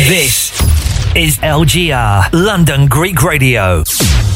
This is LGR, London Greek Radio.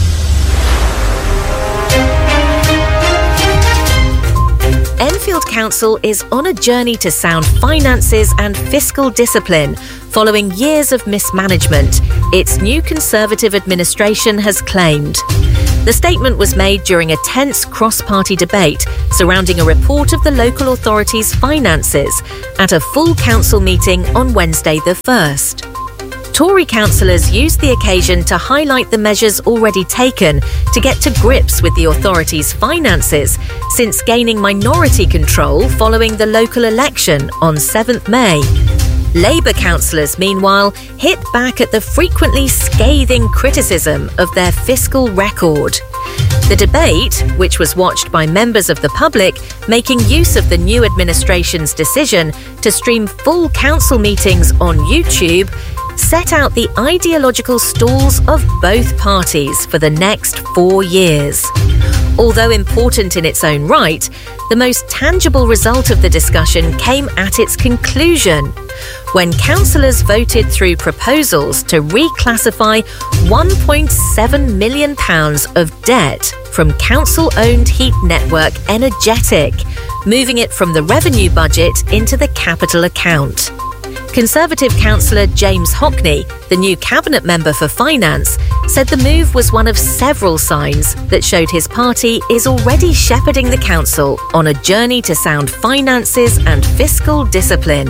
Enfield Council is on a journey to sound finances and fiscal discipline following years of mismanagement, its new Conservative administration has claimed. The statement was made during a tense cross-party debate surrounding a report of the local authority's finances at a full council meeting on Wednesday the 1st. Tory councillors used the occasion to highlight the measures already taken to get to grips with the authority's finances since gaining minority control following the local election on 7th May. Labour councillors, meanwhile, hit back at the frequently scathing criticism of their fiscal record. The debate, which was watched by members of the public making use of the new administration's decision to stream full council meetings on YouTube, set out the ideological stalls of both parties for the next 4 years. Although important in its own right, the most tangible result of the discussion came at its conclusion, when councillors voted through proposals to reclassify £1.7 million of debt from council-owned heat network Energetic, moving it from the revenue budget into the capital account. Conservative councillor James Hockney, the new cabinet member for finance, said the move was one of several signs that showed his party is already shepherding the council on a journey to sound finances and fiscal discipline.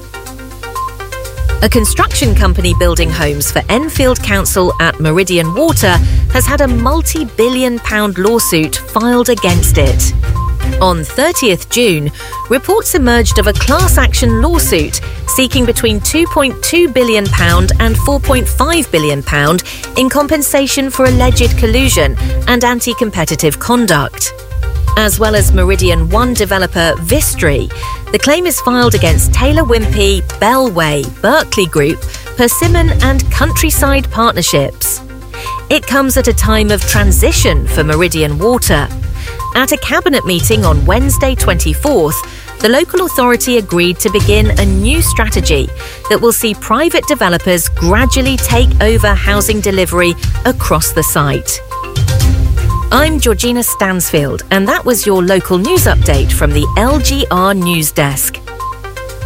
A construction company building homes for Enfield Council at Meridian Water has had a multi-billion-pound lawsuit filed against it. On 30th June, reports emerged of a class action lawsuit seeking between £2.2 billion and £4.5 billion in compensation for alleged collusion and anti-competitive conduct. As well as Meridian One developer Vistry, the claim is filed against Taylor Wimpey, Bellway, Berkeley Group, Persimmon and Countryside Partnerships. It comes at a time of transition for Meridian Water. At a cabinet meeting on Wednesday 24th, the local authority agreed to begin a new strategy that will see private developers gradually take over housing delivery across the site. I'm Georgina Stansfield, and that was your local news update from the LGR News Desk.